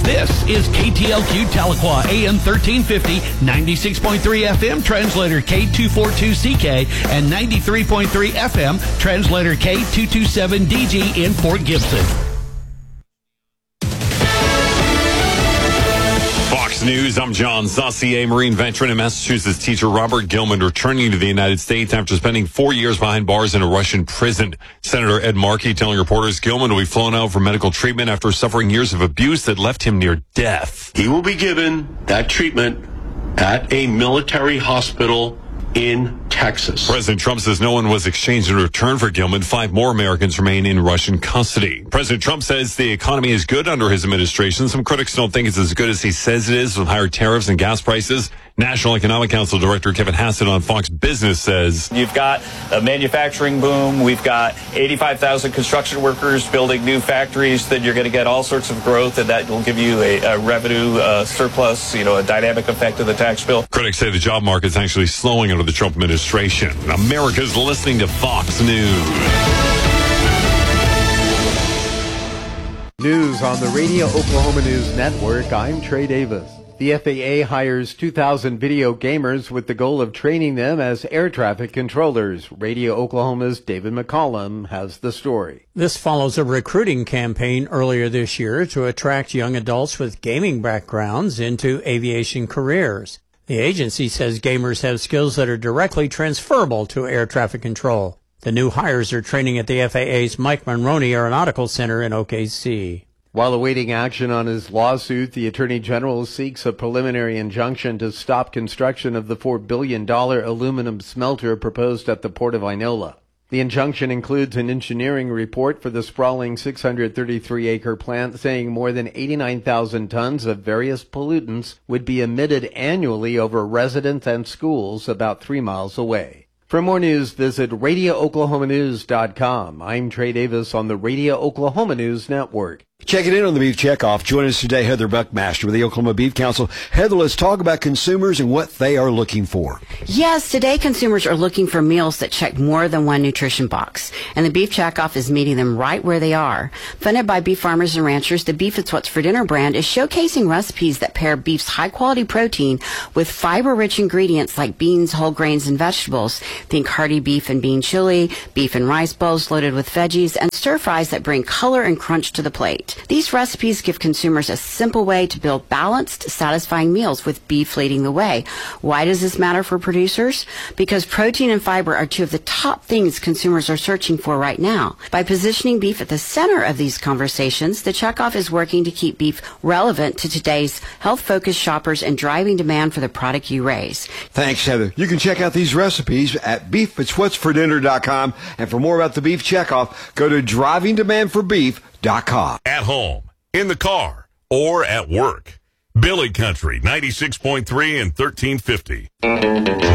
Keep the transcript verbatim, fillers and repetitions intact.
This is K T L Q Tahlequah, A M thirteen fifty, ninety-six point three F M, translator K two forty-two C K, and ninety-three point three F M, translator K two twenty-seven D G in Fort Gibson. Fox News, I'm John Saucier. Marine veteran and Massachusetts teacher Robert Gilman returning to the United States after spending four years behind bars in a Russian prison. Senator Ed Markey telling reporters Gilman will be flown out for medical treatment after suffering years of abuse that left him near death. He will be given that treatment at a military hospital in Texas. President Trump says no one was exchanged in return for Gilman. Five more Americans remain in Russian custody. President Trump says the economy is good under his administration. Some critics don't think it's as good as he says it is with higher tariffs and gas prices. National Economic Council Director Kevin Hassett on Fox Business says, you've got a manufacturing boom. We've got eighty-five thousand construction workers building new factories. Then you're going to get all sorts of growth, and that will give you a, a revenue uh, surplus, you know, a dynamic effect of the tax bill. Critics say the job market is actually slowing under the Trump administration. America's listening to Fox News. News on the Radio Oklahoma News Network. I'm Trey Davis. The F A A hires two thousand video gamers with the goal of training them as air traffic controllers. Radio Oklahoma's David McCollum has the story. This follows a recruiting campaign earlier this year to attract young adults with gaming backgrounds into aviation careers. The agency says gamers have skills that are directly transferable to air traffic control. The new hires are training at the F A A's Mike Monroney Aeronautical Center in O K C. While awaiting action on his lawsuit, the Attorney General seeks a preliminary injunction to stop construction of the four billion dollars aluminum smelter proposed at the Port of Inola. The injunction includes an engineering report for the sprawling six hundred thirty-three acre plant saying more than eighty-nine thousand tons of various pollutants would be emitted annually over residents and schools about three miles away. For more news, visit radio oklahoma news dot com. I'm Trey Davis on the Radio Oklahoma News Network. Checking in on the Beef Checkoff. Join us today, Heather Buckmaster with the Oklahoma Beef Council. Heather, let's talk about consumers and what they are looking for. Yes, today consumers are looking for meals that check more than one nutrition box, and the Beef Checkoff is meeting them right where they are. Funded by beef farmers and ranchers, the Beef It's What's for Dinner brand is showcasing recipes that pair beef's high-quality protein with fiber-rich ingredients like beans, whole grains, and vegetables. Think hearty beef and bean chili, beef and rice bowls loaded with veggies, and stir-fries that bring color and crunch to the plate. These recipes give consumers a simple way to build balanced, satisfying meals with beef leading the way. Why does this matter for producers? Because protein and fiber are two of the top things consumers are searching for right now. By positioning beef at the center of these conversations, the Checkoff is working to keep beef relevant to today's health-focused shoppers and driving demand for the product you raise. Thanks, Heather. You can check out these recipes at beef it's what's for dinner dot com. And for more about the Beef Checkoff, go to driving demand for beef dot com. At home, in the car, or at work. Billy Country, ninety-six point three and thirteen fifty.